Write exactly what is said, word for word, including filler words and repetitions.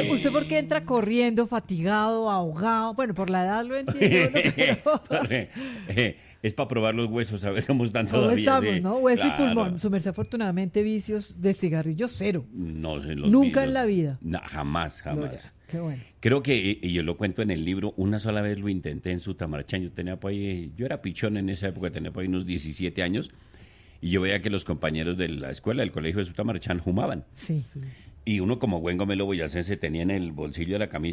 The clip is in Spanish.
usted, ¿usted por qué entra corriendo, fatigado, ahogado? Bueno, por la edad lo entiendo. ¿No? Pero... eh, es para probar los huesos, a ver cómo están ¿Cómo todavía. estamos, sí. no? Hueso Claro. y pulmón. Su merced, afortunadamente, vicios del cigarrillo cero. No, en los Nunca videos. en la vida. No, jamás, jamás. Gloria, qué bueno. Creo que, y yo lo cuento en el libro, una sola vez lo intenté en Sutamarchán. Yo tenía por ahí, yo era pichón en esa época, tenía por ahí unos diecisiete años, y yo veía que los compañeros de la escuela, del colegio de Sutamarchán, fumaban. Sí. Y uno como buen gomelo boyacense tenía en el bolsillo de la camisa